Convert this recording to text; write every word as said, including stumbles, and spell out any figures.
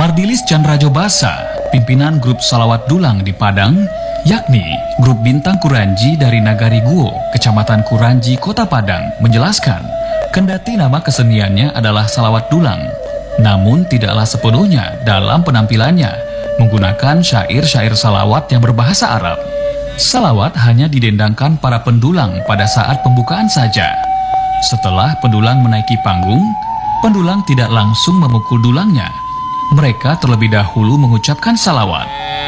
Ardilis Candrajobasa, pimpinan grup Salawat Dulang di Padang, yakni grup Bintang Kuranji dari Nagari Guo, Kecamatan Kuranji, Kota Padang, menjelaskan, kendati nama keseniannya adalah Salawat Dulang, namun tidaklah sepenuhnya dalam penampilannya menggunakan syair-syair salawat yang berbahasa Arab. Salawat hanya didendangkan para pendulang pada saat pembukaan saja. Setelah pendulang menaiki panggung, pendulang tidak langsung memukul dulangnya. Mereka terlebih dahulu mengucapkan salawat.